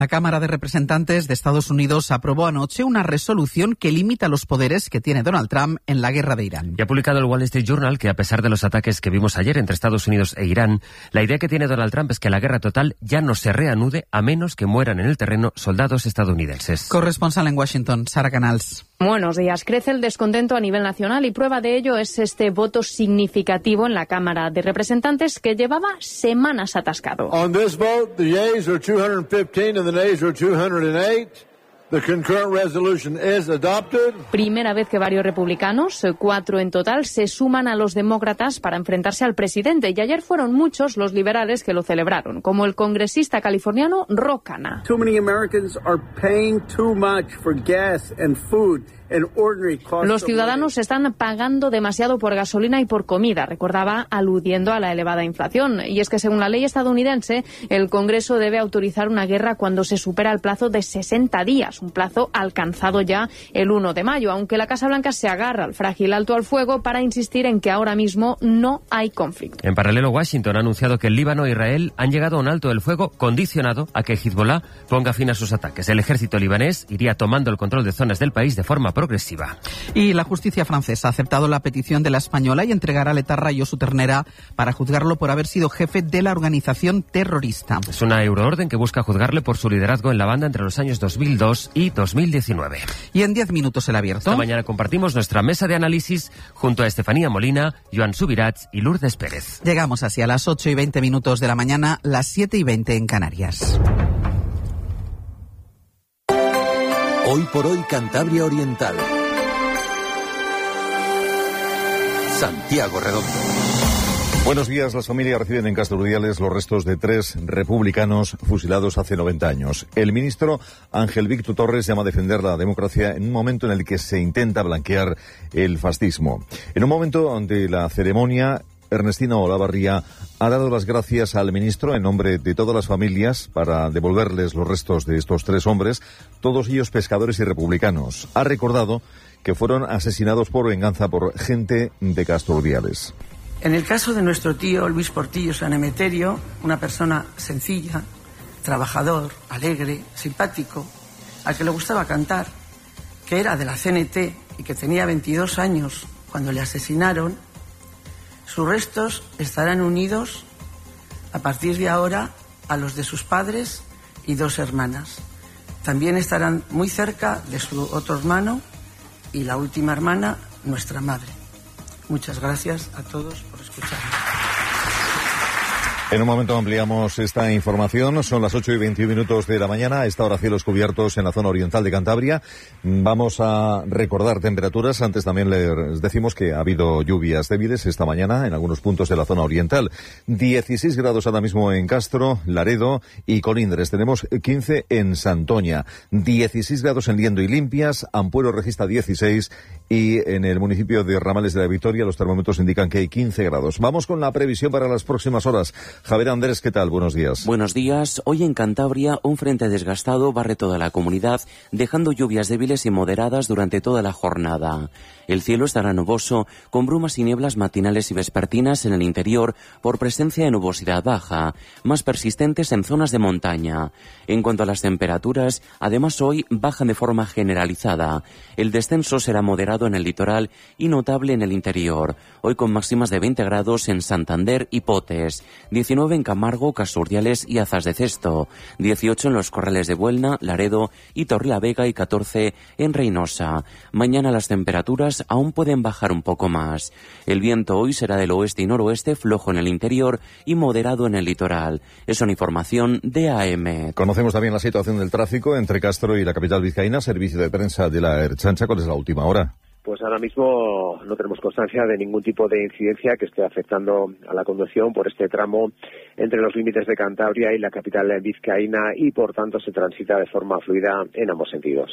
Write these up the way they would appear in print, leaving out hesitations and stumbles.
La Cámara de Representantes de Estados Unidos aprobó anoche una resolución que limita los poderes que tiene Donald Trump en la guerra de Irán. Y ha publicado el Wall Street Journal que, a pesar de los ataques que vimos ayer entre Estados Unidos e Irán, la idea que tiene Donald Trump es que la guerra total ya no se reanude a menos que mueran en el terreno soldados estadounidenses. Corresponsal en Washington, Sara Canals. Buenos días. Crece el descontento a nivel nacional y prueba de ello es este voto significativo en la Cámara de Representantes que llevaba semanas atascado. On this vote, the yeas are 215 and the nays are 208. The concurrent resolution is adopted. Primera vez que varios republicanos, 4 en total, se suman a los demócratas para enfrentarse al presidente. Y ayer fueron muchos los liberales que lo celebraron, como el congresista californiano Ro Khanna. Too many Americans are paying too much for gas and food. Los ciudadanos están pagando demasiado por gasolina y por comida, recordaba, aludiendo a la elevada inflación. Y es que según la ley estadounidense, el Congreso debe autorizar una guerra cuando se supera el plazo de 60 días, un plazo alcanzado ya el 1 de mayo, aunque la Casa Blanca se agarra al frágil alto al fuego para insistir en que ahora mismo no hay conflicto. En paralelo, Washington ha anunciado que el Líbano e Israel han llegado a un alto del fuego condicionado a que Hezbollah ponga fin a sus ataques. El ejército libanés iría tomando el control de zonas del país de forma progresiva. Y la justicia francesa ha aceptado la petición de la española y entregará a Letarra y Josu Ternera para juzgarlo por haber sido jefe de la organización terrorista. Es una euroorden que busca juzgarle por su liderazgo en la banda entre los años 2002 y 2019. Y en 10 minutos el abierto. Esta mañana compartimos nuestra mesa de análisis junto a Estefanía Molina, Joan Subirats y Lourdes Pérez. Llegamos así a las 8:20 de la mañana, las 7:20 en Canarias. Hoy por hoy Cantabria Oriental. Santiago Redondo. Buenos días. Las familias reciben en Castro Urdiales los restos de 3 republicanos fusilados hace 90 años. El ministro Ángel Víctor Torres llama a defender la democracia en un momento en el que se intenta blanquear el fascismo. En un momento de la ceremonia, Ernestina Olavarría ha dado las gracias al ministro en nombre de todas las familias para devolverles los restos de estos 3 hombres, todos ellos pescadores y republicanos. Ha recordado que fueron asesinados por venganza por gente de Castro Urdiales. En el caso de nuestro tío Luis Portillo San Emeterio, una persona sencilla, trabajador, alegre, simpático, al que le gustaba cantar, que era de la CNT y que tenía 22 años cuando le asesinaron, sus restos estarán unidos a partir de ahora a los de sus padres y 2 hermanas. También estarán muy cerca de su otro hermano y la última hermana, nuestra madre. Muchas gracias a todos por escucharme. En un momento ampliamos esta información. Son las 8:21 de la mañana. A esta hora cielos cubiertos en la zona oriental de Cantabria. Vamos a recordar temperaturas. Antes también les decimos que ha habido lluvias débiles esta mañana en algunos puntos de la zona oriental. 16 grados ahora mismo en Castro, Laredo y Colindres. Tenemos 15 en Santoña. 16 grados en Liendo y Limpias. Ampuero registra 16 y en el municipio de Ramales de la Victoria los termómetros indican que hay 15 grados. Vamos con la previsión para las próximas horas. Javier Andrés, ¿qué tal? Buenos días. Buenos días. Hoy en Cantabria, un frente desgastado barre toda la comunidad, dejando lluvias débiles y moderadas durante toda la jornada. El cielo estará nuboso, con brumas y nieblas matinales y vespertinas en el interior por presencia de nubosidad baja, más persistentes en zonas de montaña. En cuanto a las temperaturas, además hoy bajan de forma generalizada. El descenso será moderado en el litoral y notable en el interior. Hoy con máximas de 20 grados en Santander y Potes, 19 en Camargo, Castro Urdiales y Azas de Cesto, 18 en los Corrales de Buelna, Laredo y Torrelavega y 14 en Reynosa. Mañana las temperaturas aún pueden bajar un poco más. El viento hoy será del oeste y noroeste, flojo en el interior y moderado en el litoral. Es una información de AM. Conocemos también la situación del tráfico entre Castro y la capital vizcaína. Servicio de prensa de la Ertzaintza. ¿Cuál es la última hora? Pues ahora mismo no tenemos constancia de ningún tipo de incidencia que esté afectando a la conducción por este tramo entre los límites de Cantabria y la capital vizcaína y por tanto se transita de forma fluida en ambos sentidos.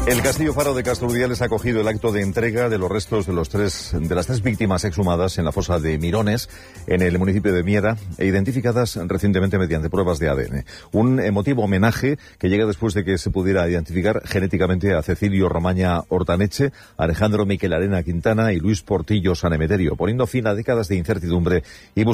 El Castillo Faro de Casturdiales ha acogido el acto de entrega de los restos de las tres víctimas exhumadas en la fosa de Mirones, en el municipio de Miera, e identificadas recientemente mediante pruebas de ADN. Un emotivo homenaje que llega después de que se pudiera identificar genéticamente a Cecilio Romaña Hortaneche, Alejandro Miquel Arena Quintana y Luis Portillo San Emeterio, poniendo fin a décadas de incertidumbre y